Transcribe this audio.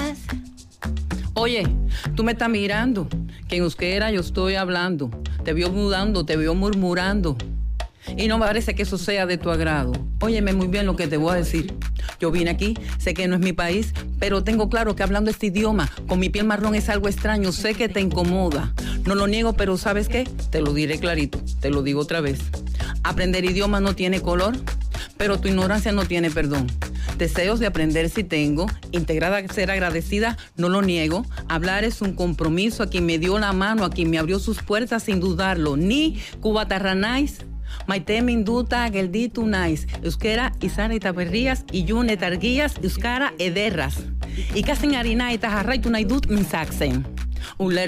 más. Oye, tú me estás mirando, que en euskera yo estoy hablando. Te veo mudando, te veo murmurando. Y no me parece que eso sea de tu agrado. Óyeme muy bien lo que te voy a decir. Yo vine aquí, sé que no es mi país, pero tengo claro que hablando este idioma, con mi piel marrón es algo extraño, sé que te incomoda. No lo niego, pero ¿sabes qué? Te lo diré clarito, te lo digo otra vez. Aprender idioma no tiene color, pero tu ignorancia no tiene perdón. Deseos de aprender sí tengo, integrada, ser agradecida, no lo niego. Hablar es un compromiso, a quien me dio la mano, a quien me abrió sus puertas sin dudarlo. Ni Cubatarranais, Maite Minduta, Gelditu Nais, Euskera, Izana y Taperrías, y Yune Targuías, Euskara, Ederras. Y Casen Harina y Tajarra y Tunaidut Minsaxen.